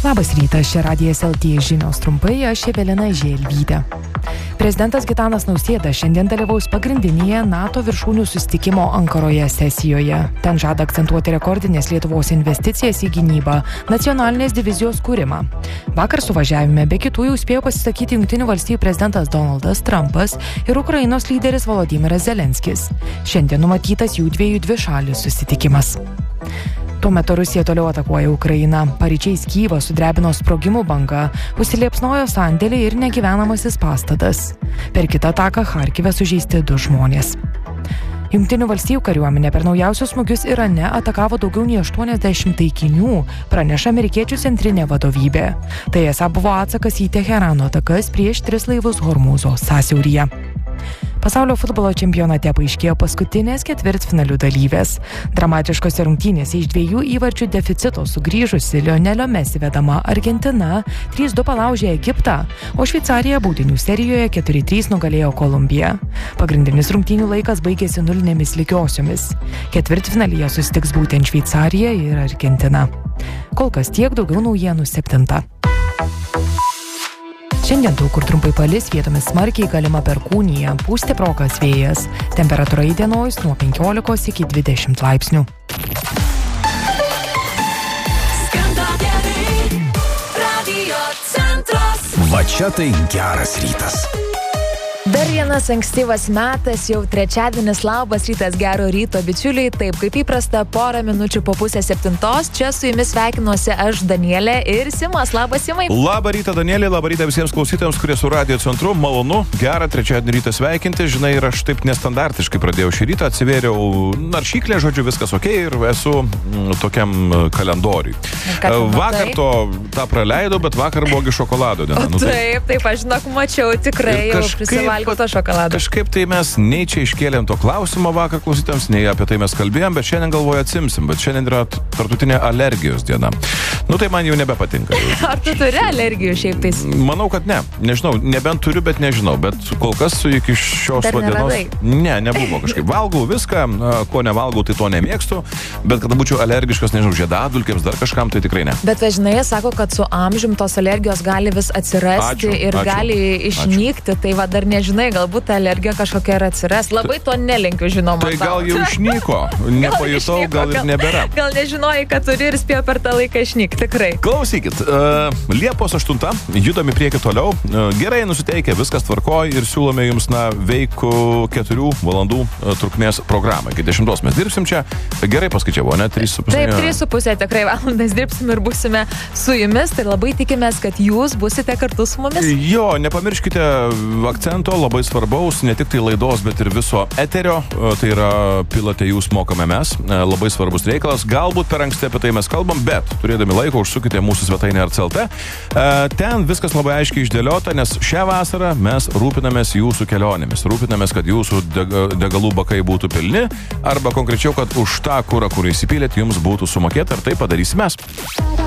Labas rytas, čia Radijas LT žinios trumpai, aš Evelina Želvytė. Prezidentas Gitanas Nausėda šiandien dalyvaus pagrindinėje NATO viršūnių susitikimo Ankaroje sesijoje. Ten žada akcentuoti rekordinės Lietuvos investicijas į gynybą, nacionalinės divizijos kūrimą. Vakar suvažiavime be kitų jau spėjo pasisakyti Jungtinių valstijų prezidentas Donaldas Trumpas ir Ukrainos lyderis Volodymyras Zelenskis. Šiandien numatytas jų dvišalis susitikimas. Tuo metu Rusija toliau atakuoja Ukrainą. Paryčiais Kyjivą sudrebino sprogimų banga, užsiliepsnojo sandėlį ir negyvenamasis pastatas. Per kitą ataką Charkive sužeisti 2 žmonės. Jungtinių valstijų kariuomenė per naujausius smūgius Irane atakavo daugiau nei 80 taikinių, praneša amerikiečių centrinė vadovybė. Tai esą buvo atsakas į Teherano atakas prieš 3 laivus Hormūzo sąsiauryje. Pasaulio futbolo čempionate paaiškėjo paskutinės ketvirtfinalių dalyvės. Dramatiškose rungtynėse iš 2 įvarčių deficito sugrįžusi Lionelio Messi vedama Argentina 3-2 palaužė Egiptą, o Šveicarija baudinių serijoje 4-3 nugalėjo Kolumbiją. Pagrindinis rungtynių laikas baigėsi 0 lygiosiomis. Ketvirtfinalyje susitiks būtent Šveicarija ir Argentina. Kol kas tiek, daugiau naujienų 7. Šiandien daug kur trumpai palis, vietomis smarkiai galima perkūnija, pūs stiprokas vėjas. Temperatūra įdienojus nuo 15 iki 20 laipsnių. Va čia tai geras rytas. Dar vienas ankstyvas metas, jau trečiadienis, labas rytas, gero ryto, bičiuliai. Taip, kaip įprasta, porą minučių po 6:30. Čia su jumis sveikinuosi aš, Danielė ir Simas. Labas, Simai. Labą rytą, Danielė, labą rytą visiems klausytojams, kurie su Radio Centru. Malonu, gerą trečiadienį rytą sveikinti. Žinai, ir aš taip nestandartiškai pradėjau šį rytą, atsivėriau naršyklę, žodžiu, viskas ok ir esu tokiam kalendoriui. Vakar tą praleidau, bet vakar buvo šokolado diena. Taip, aš žinok, mačiau tikrai jau prisivalgiau to šokolado. Kažkaip tai mes nei čia iškėlėm to klausimo vakar klausytams, nei apie tai mes kalbėjom, bet šiandien galvoju atsimsim, bet šiandien yra tarptautinė alergijos diena. Tai man jau nebepatinka. Ar tu turi alergijų šiaip tais? Manau, kad ne. Nežinau, nebent turiu, bet nežinau. Bet kol kas iki šios dienos... Nebuvo kažkaip. Valgau viską, ko nevalgau, tai to nemėgstu, bet kad būčiau alergiškas, nežinau, žiedadulkėms, dar kažkam, tai tikrai ne. Bet važinai, sako, kad su amžium tos alergijos gali vis atsirasti ir gali išnykti, tai va dar nežinai, galbūt ta alergija kažkokia ir atsiras. Labai to nelinkiu, žinoma. Tai gal jau išnyko, nepajutau, gal ir nebėra. Gal nežinojai, kad turi ir spėjo per tą laiką išnykti, tikrai. Klausykit, Liepos 8, judam į priekį toliau, gerai nusiteikę, viskas tvarkoj ir siūlome jums veikų 4 valandų trukmės programą. Iki 10 mes dirbsim čia, gerai paskaičiavo, ne? 3,5. Taip, 3,5 tikrai valandas dirbsim ir būsime su jumis, tai labai tikimės, kad jūs busite kartu su mumis. Jo, nepamirškite akcento, labai svarbaus, ne tik tai laidos, bet ir viso eterio, tai yra pilate jūs, mokame mes, labai svarbus reikalas, galbūt per anksti apie tai mes kalbam, bet turėdami laiko užsukite mūsų svetainę RCLT, ten viskas labai aiškiai išdėliota, nes šią vasarą mes rūpinamės jūsų kelionėmis, rūpinamės, kad jūsų degalų bakai būtų pilni, arba konkrečiau, kad už tą kurą, kurį įsipylėt, jums būtų sumokėta, ir tai padarysime mes.